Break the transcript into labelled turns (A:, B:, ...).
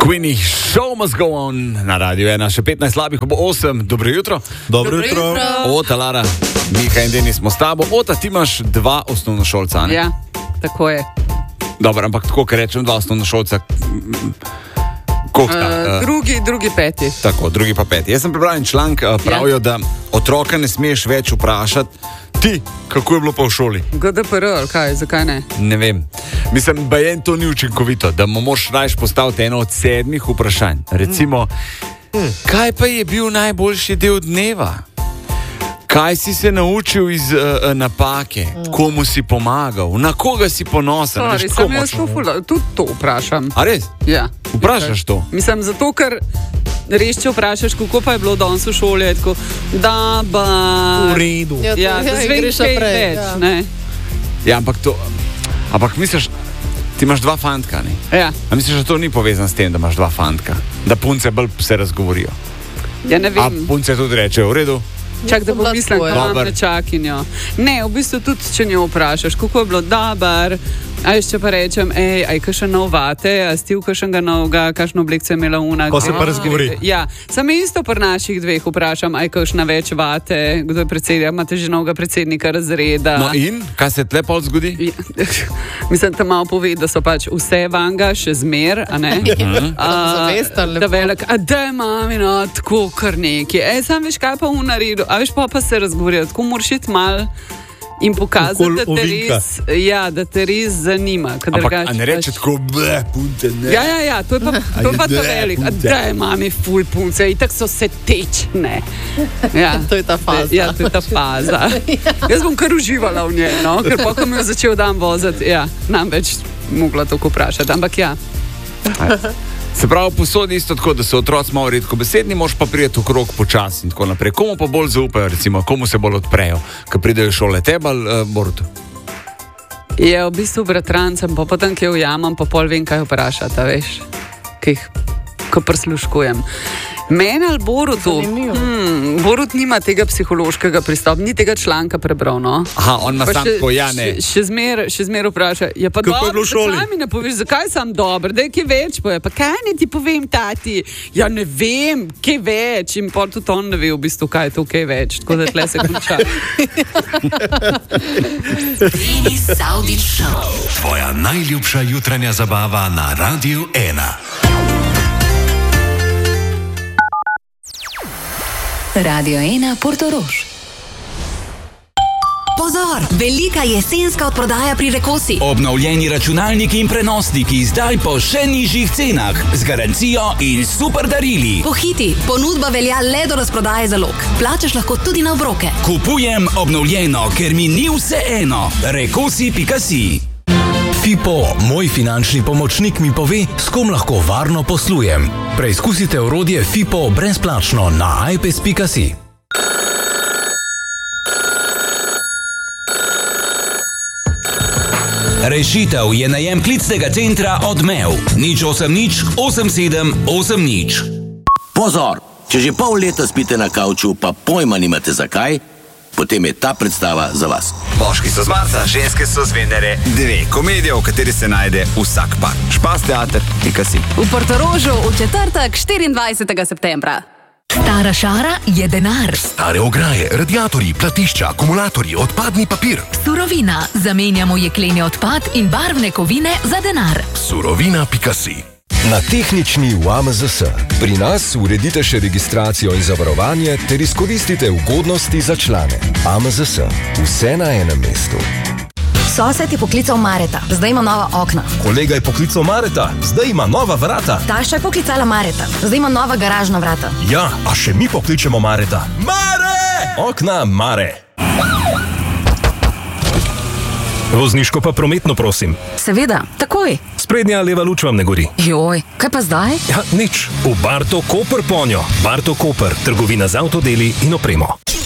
A: Queenie, show must go on na radiju 1, še 15 slabih, ko bo 8. Dobro jutro.
B: Dobro jutro.
A: Ota, Lara, Miha in Denis smo s tabo. Ota, ti imaš 2 osnovnošolca, ne?
C: Ja, tako je.
A: Dobro, ampak tako, ker rečem 2 osnovnošolca, koliko sta?
C: Drugi 5.
A: Tako, drugi pa 5. Jaz sem prebral en članek, pravijo, da otroka ne smeš več vprašati, ti, kako je bilo pa v šoli?
C: GDPR, ali kaj, zakaj ne?
A: Ne vem. Mislim, bajen to ni učinkovito, da mu moraš rajš postaviti eno od 7 vprašanj. Recimo, kaj pa je bil najboljši del dneva? Kaj si se naučil iz napake? Komu si pomagal? Na koga si ponosen?
C: Sorry, sem jaz tudi to vprašam.
A: A res?
C: Ja.
A: Vprašaš to?
C: Mislim, zato, ker res, če vprašaš, kako pa je bilo danes v šoli, je tako, da ba...
B: V redu.
C: Ja, da zveš kaj več, ne?
A: Ja, ampak misliš, ti imaš 2 fantka, ne?
C: Ja.
A: A misliš, da to ni povezano s tem, da imaš 2 fantka? Da punce bolj se razgovorijo?
C: Ja, ne vem.
A: A punce tudi rečejo, v redu?
C: Čak, da pomislim, da imam
A: Dobar.
C: nečakinjo. Ne, v bistvu tudi, če njo vprašaš, kako je bilo dobar, a še pa rečem, aj kakšen nov vate, a stil kakšnega novega, kakšno oblekce je imela una.
B: Ko se pa razgovori.
C: Ja, sam isto pri naših 2 vprašam, aj kakšna več vate, kdo je predsednik, imate že novega predsednika razreda.
A: No in? Kaj se tle pol zgodi?
C: Mislim, da malo pove, da so pač vse vanga, še zmer, a ne? Da velik, a da mami, no, tako kar neki. Sam veš, kaj pa v naredu, a veš, pa se razgovorijo, tako moraš iti mal in pokazati, da te res zanima.
A: Ampak a ne reče tako, punce, ne.
C: Ja, to je pa to velik. A daj, mami, ful punce, itak so se tečne. Ja,
D: To je ta faza.
C: Ja, to je ta faza. Jaz bom kar uživala v njej, no, ker pa, ko mi je začel dan voziti, ja, nam več mogla tako vprašati, ampak ja.
A: Se pravi, posodi isto tako, da so otroci malo redko besedni, moš pa prijeti v krog počasi in tako naprej. Komu pa bolj zaupajo, recimo, komu se bolj odprejo, ko pridejo v šole, tebe ali Borutu?
C: Je v bistvu bratrancem, pa potem, ki jo ujamem, pa pol vem, kaj vprašata, veš, ko prisluškujem. Meni ali Borutu? Borut nima tega psihološkega pristopa, ni tega članka prebral, no.
A: Aha, on ima sam tako, ja, ne.
C: Še zmer vpraša, ja pa
B: Kako je bilo v šoli?
C: Zakaj mi ne poveš, zakaj sem dober, da je kaj več poje, pa kaj ne ti povem, tati? Ja ne vem, kaj več in pol tudi on ne ve v bistvu, kaj je to kaj več, tako da tle se konča.
E: Denis Saudić Show. Tvoja najljubša jutranja zabava na Radiu 1.
F: Radio 1 Portorož.
G: Pozor! Velika jesenska odprodaja pri Rekosi.
H: Obnovljeni računalniki in prenosniki zdaj po še nižjih cenah, z garancijo in super darili.
G: Pohiti, ponudba velja le do razprodaje zalog. Plačaš lahko tudi na obroke.
H: Kupujem obnovljeno, ker mi ni vseeno. Rekosi.si.
I: FIPO, moj finančni pomočnik, mi pove, s kom lahko varno poslujem. Preizkusite orodje FIPO brezplačno na ipes.si.
H: Rešitev je najem klicnega centra Odmev. 080 87 80.
J: Pozor! Če že pol leta spite na kavču, pa pojma nimate zakaj, potem je ta predstava za vas.
K: Moški so z Marsa, ženske so z Venere. 2 komedije, v kateri se najde vsak par. Špasteater.si.
G: V Portorožu v četrtek 24. septembra.
F: Stara šara je denar.
I: Stare ograje, radiatorji, platišča, akumulatorji, odpadni papir.
F: Surovina. Zamenjamo jekleni odpad in barvne kovine za denar.
I: Surovina.si. Na tehnični v AMZS. Pri nas uredite še registracijo in zavarovanje ter izkoristite ugodnosti za člane. AMZS. Vse na enem mestu.
G: Sosed je poklical Mareta, zdaj ima nova okna.
I: Kolega je poklical Mareta, zdaj ima nova vrata.
G: Tašča je poklicala Mareta, zdaj ima nova garažna vrata.
I: Ja, a še mi pokličemo Mareta. Mare! Okna Mare. Vozniško pa prometno, prosim.
G: Seveda, takoj.
I: Sprednja leva luč vam ne gori.
G: Joj, kaj pa zdaj?
I: Ja, nič. V Barto Koper ponjo. Barto Koper, trgovina z avtodeli in opremo.